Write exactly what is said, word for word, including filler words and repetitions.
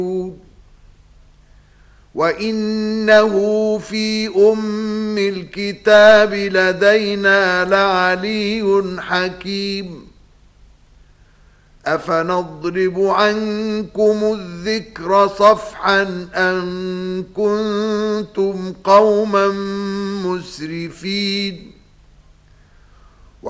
وَإِنَّهُ فِي أُمِّ الْكِتَابِ لَدَيْنَا لَعَلِيٌّ حَكِيمٌ أَفَنَضْرِبُ عَنكُمُ الذِّكْرَ صَفْحًا أَن كُنتُمْ قَوْمًا مُسْرِفِينَ